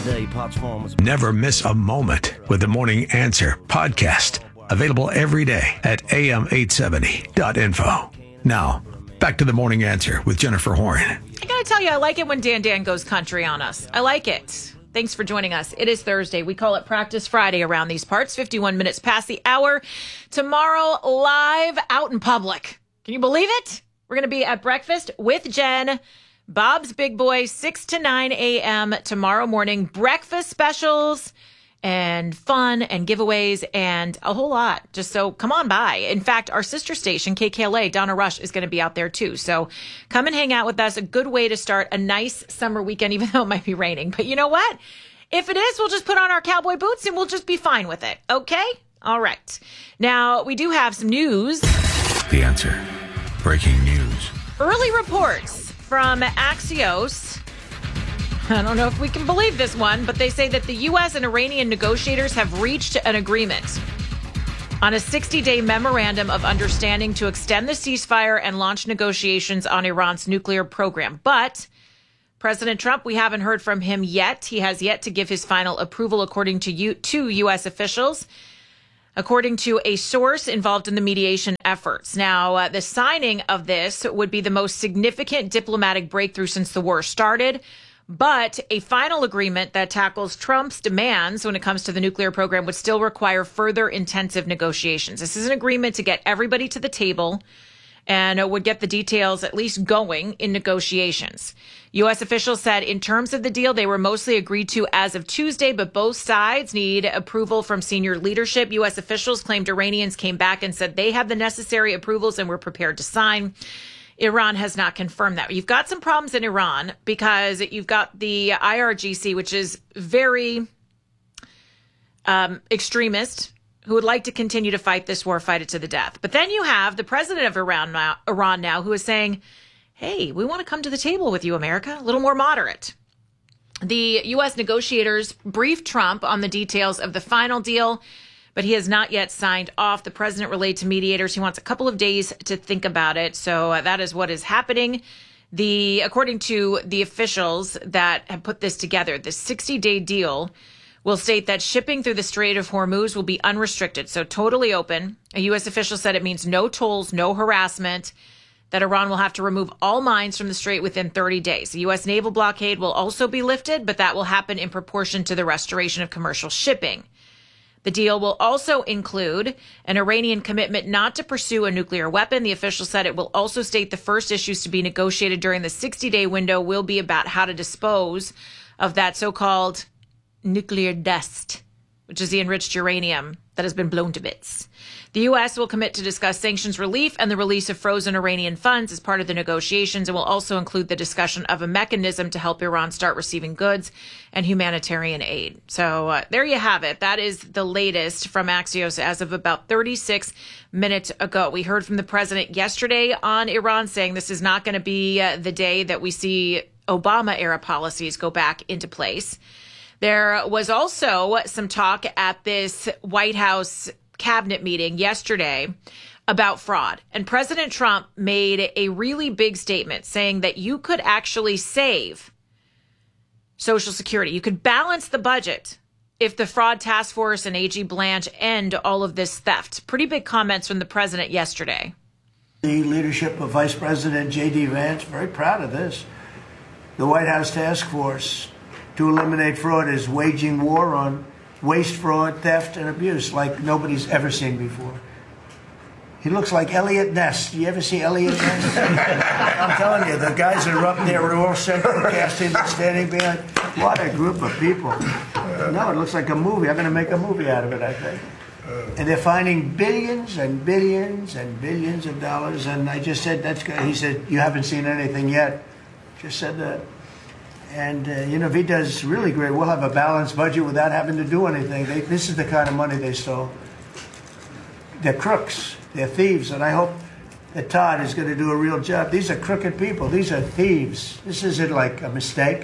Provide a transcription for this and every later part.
today. Potts Farmers. Never miss a moment with the Morning Answer podcast. Available every day at am870.info. Now, back to the Morning Answer with Jennifer Horn. I gotta tell you, I like it when Dan goes country on us. I like it. Thanks for joining us. It is Thursday. We call it Practice Friday around these parts. 51 minutes past the hour. Tomorrow, live out in public. Can you believe it? We're going to be at breakfast with Jen, Bob's Big Boy, 6 to 9 a.m. tomorrow morning. Breakfast specials and fun and giveaways and a whole lot. Just so come on by. In fact, our sister station, KKLA, Donna Rush, is going to be out there too. So come and hang out with us. A good way to start a nice summer weekend, even though it might be raining. But you know what? If it is, we'll just put on our cowboy boots and we'll just be fine with it. Okay? All right. Now, we do have some news. The Answer. Breaking news. Early reports from Axios. I don't know if we can believe this one, but they say that the U.S. and Iranian negotiators have reached an agreement on a 60-day memorandum of understanding to extend the ceasefire and launch negotiations on Iran's nuclear program. But President Trump, we haven't heard from him yet. He has yet to give his final approval, according to U.S. officials, according to a source involved in the mediation efforts. Now, the signing of this would be the most significant diplomatic breakthrough since the war started. But a final agreement that tackles Trump's demands when it comes to the nuclear program would still require further intensive negotiations. This is an agreement to get everybody to the table and would get the details at least going in negotiations. U.S. officials said in terms of the deal, they were mostly agreed to as of Tuesday, but both sides need approval from senior leadership. U.S. officials claimed Iranians came back and said they have the necessary approvals and were prepared to sign. Iran has not confirmed that. You've got some problems in Iran because you've got the IRGC, which is very extremist, who would like to continue to fight this war, fight it to the death. But then you have the president of Iran now, who is saying, hey, we want to come to the table with you, America, a little more moderate. The U.S. negotiators briefed Trump on the details of the final deal, but he has not yet signed off. The president relayed to mediators he wants a couple of days to think about it. So that is what is happening. According to the officials that have put this together, the 60-day deal will state that shipping through the Strait of Hormuz will be unrestricted, so totally open. A U.S. official said it means no tolls, no harassment, that Iran will have to remove all mines from the strait within 30 days. The U.S. naval blockade will also be lifted, but that will happen in proportion to the restoration of commercial shipping. The deal will also include an Iranian commitment not to pursue a nuclear weapon. The official said it will also state the first issues to be negotiated during the 60-day window will be about how to dispose of that so-called nuclear dust, which is the enriched uranium that has been blown to bits. The U.S. will commit to discuss sanctions relief and the release of frozen Iranian funds as part of the negotiations, and will also include the discussion of a mechanism to help Iran start receiving goods and humanitarian aid. So there you have it. That is the latest from Axios as of about 36 minutes ago. We heard from the president yesterday on Iran saying this is not going to be the day that we see Obama-era policies go back into place. There was also some talk at this White House cabinet meeting yesterday about fraud. And President Trump made a really big statement saying that you could actually save Social Security. You could balance the budget if the fraud task force and AG Blanche end all of this theft. Pretty big comments from the president yesterday. The leadership of Vice President J.D. Vance, very proud of this. The White House task force to eliminate fraud is waging war on waste, fraud, theft, and abuse like nobody's ever seen before. He looks like Elliot Ness. Do you ever see Elliot Ness? I'm telling you, the guys that are up there are all central casting, standing behind. What a group of people. No, it looks like a movie. I'm going to make a movie out of it, I think. And they're finding billions and billions and billions of dollars. And I just said, that's good. He said, you haven't seen anything yet. Just said that. And, if he does really great, we'll have a balanced budget without having to do anything. This is the kind of money they stole. They're crooks. They're thieves. And I hope that Todd is going to do a real job. These are crooked people. These are thieves. This isn't like a mistake.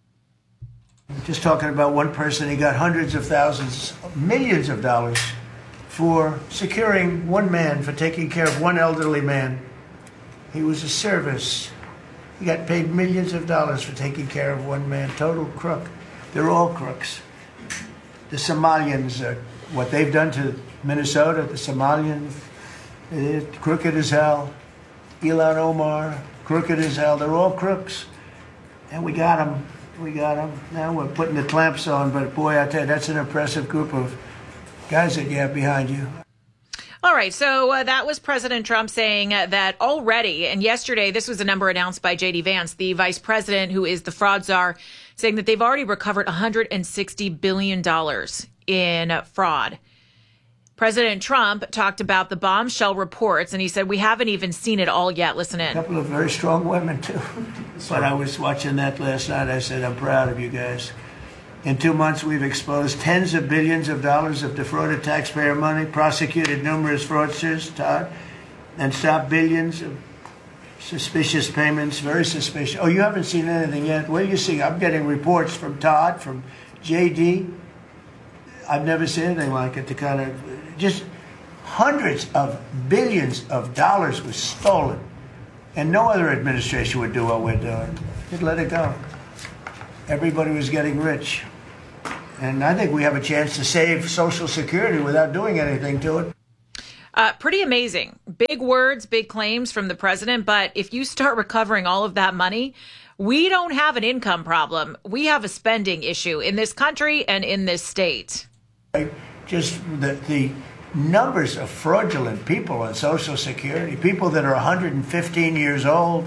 Just talking about one person, he got hundreds of thousands, millions of dollars for securing one man, for taking care of one elderly man. He was a service. He got paid millions of dollars for taking care of one man. Total crook. They're all crooks. The Somalians, what they've done to Minnesota, the Somalians, crooked as hell. Ilhan Omar, crooked as hell. They're all crooks. And we got them. We got them. Now we're putting the clamps on. But boy, I tell you, that's an impressive group of guys that you have behind you. All right. So that was President Trump saying that already. And yesterday, this was a number announced by J.D. Vance, the vice president, who is the fraud czar, saying that they've already recovered $160 billion in fraud. President Trump talked about the bombshell reports, and he said, we haven't even seen it all yet. Listen in. A couple of very strong women, too. But I was watching that last night. I said, I'm proud of you guys. In 2 months, we've exposed tens of billions of dollars of defrauded taxpayer money, prosecuted numerous fraudsters, Todd, and stopped billions of suspicious payments, very suspicious. Oh, you haven't seen anything yet? Well, you see, I'm getting reports from Todd, from J.D. I've never seen anything like it. The kind of just hundreds of billions of dollars was stolen, and no other administration would do what we're doing. They'd let it go. Everybody was getting rich, and I think we have a chance to save Social Security without doing anything to it. Pretty amazing. Big words, big claims from the president. But if you start recovering all of that money, we don't have an income problem. We have a spending issue in this country and in this state. Just the numbers of fraudulent people on Social Security, people that are 115 years old,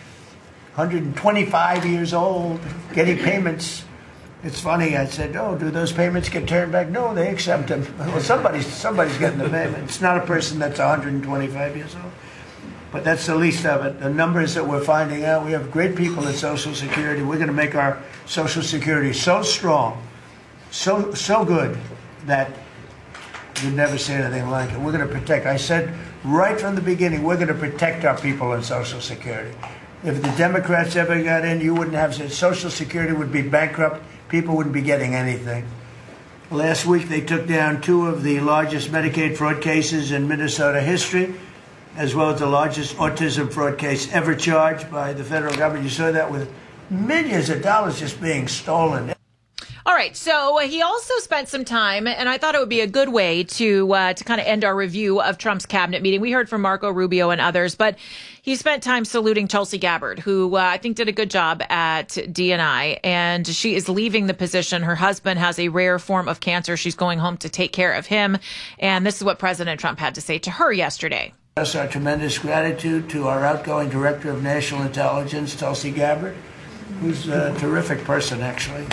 125 years old, getting payments. It's funny, I said, oh, do those payments get turned back? No, they accept them. Well, somebody's getting the payment. It's not a person that's 125 years old. But that's the least of it. The numbers that we're finding out, we have great people at Social Security. We're going to make our Social Security so strong, so good, that you'd never see anything like it. We're going to protect. I said right from the beginning, we're going to protect our people on Social Security. If the Democrats ever got in, you wouldn't have Social Security would be bankrupt. People wouldn't be getting anything. Last week, they took down 2 of the largest Medicaid fraud cases in Minnesota history, as well as the largest autism fraud case ever charged by the federal government. You saw that with millions of dollars just being stolen. All right. So he also spent some time, and I thought it would be a good way to kind of end our review of Trump's cabinet meeting. We heard from Marco Rubio and others, but he spent time saluting Tulsi Gabbard, who I think did a good job at DNI, and she is leaving the position. Her husband has a rare form of cancer. She's going home to take care of him. And this is what President Trump had to say to her yesterday. Our tremendous gratitude to our outgoing Director of National Intelligence, Tulsi Gabbard, who's a terrific person, actually.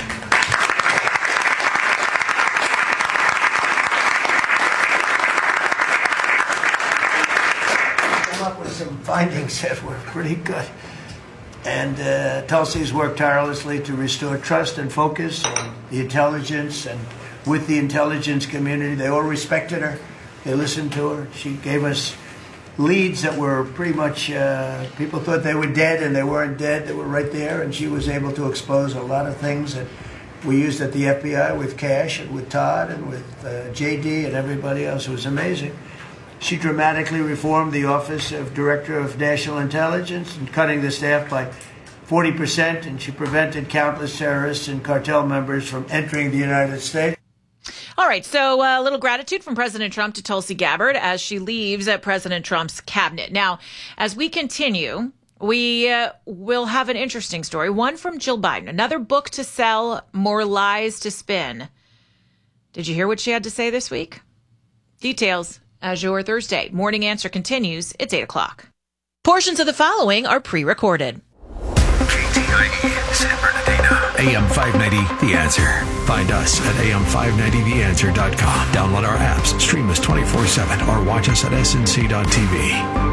Some findings that were pretty good. And Tulsi's worked tirelessly to restore trust and focus on the intelligence, and with the intelligence community. They all respected her. They listened to her. She gave us leads that were pretty much, people thought they were dead, and they weren't dead. They were right there, and she was able to expose a lot of things that we used at the FBI with Cash and with Todd and with J.D. and everybody else. It was amazing. She dramatically reformed the Office of Director of National Intelligence, and cutting the staff by 40%, and she prevented countless terrorists and cartel members from entering the United States. All right, so a little gratitude from President Trump to Tulsi Gabbard as she leaves President Trump's cabinet. Now, as we continue, we will have an interesting story, one from Jill Biden, another book to sell, more lies to spin. Did you hear what she had to say this week? Details as your Thursday Morning Answer continues. It's 8 o'clock. Portions of the following are pre-recorded. KTIE San Bernardino. AM 590, The Answer. Find us at am590theanswer.com. Download our apps, stream us 24/7, or watch us at snc.tv.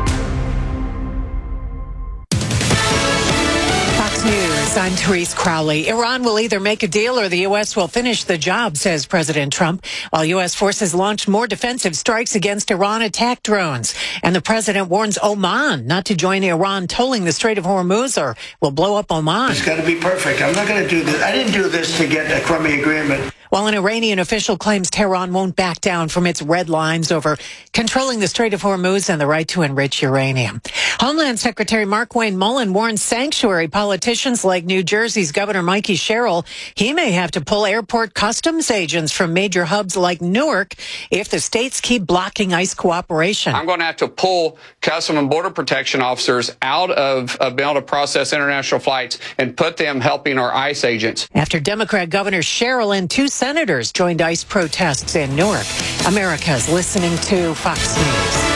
News. I'm Therese Crowley. Iran will either make a deal or the U.S. will finish the job, says President Trump, while U.S. forces launch more defensive strikes against Iran attack drones. And the president warns Oman not to join Iran tolling the Strait of Hormuz or will blow up Oman. It's got to be perfect. I'm not going to do this. I didn't do this to get a crummy agreement. While an Iranian official claims Tehran won't back down from its red lines over controlling the Strait of Hormuz and the right to enrich uranium. Homeland Secretary Markwayne Mullin warns sanctuary politicians like New Jersey's Governor Mikey Sherrill he may have to pull airport customs agents from major hubs like Newark if the states keep blocking ICE cooperation. I'm going to have to pull Customs and Border Protection officers out of being able to process international flights and put them helping our ICE agents. After Democrat Governor Sherrill and 2 senators joined ICE protests in Newark. America's listening to Fox News.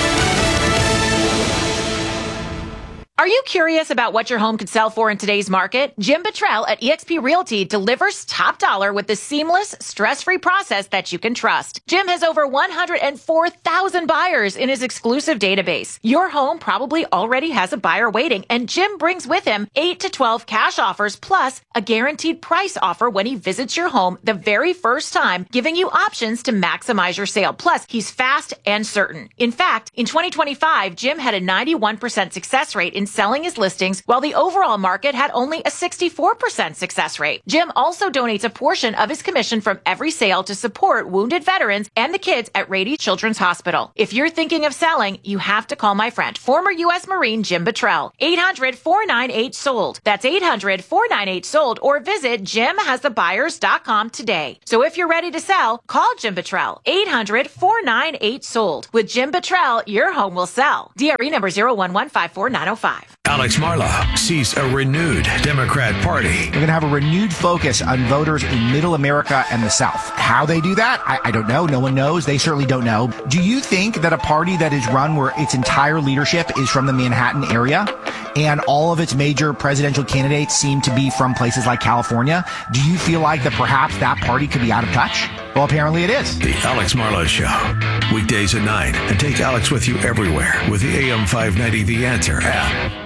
Are you curious about what your home could sell for in today's market? Jim Buttrell at eXp Realty delivers top dollar with the seamless, stress-free process that you can trust. Jim has over 104,000 buyers in his exclusive database. Your home probably already has a buyer waiting, and Jim brings with him 8 to 12 cash offers plus a guaranteed price offer when he visits your home the very first time, giving you options to maximize your sale. Plus, he's fast and certain. In fact, in 2025, Jim had a 91% success rate in selling his listings, while the overall market had only a 64% success rate. Jim also donates a portion of his commission from every sale to support wounded veterans and the kids at Rady Children's Hospital. If you're thinking of selling, you have to call my friend, former U.S. Marine Jim Buttrell. 800-498-SOLD. That's 800-498-SOLD, or visit jimhasthebuyers.com today. So if you're ready to sell, call Jim Buttrell. 800-498-SOLD. With Jim Buttrell, your home will sell. DRE number 01154-905. Alex Marlow sees a renewed Democrat Party. They're going to have a renewed focus on voters in Middle America and the South. How they do that, I don't know. No one knows. They certainly don't know. Do you think that a party that is run where its entire leadership is from the Manhattan area and all of its major presidential candidates seem to be from places like California, do you feel like that perhaps that party could be out of touch? Well, apparently it is. The Alex Marlow Show. Weekdays at 9. And take Alex with you everywhere with the AM 590 The Answer app.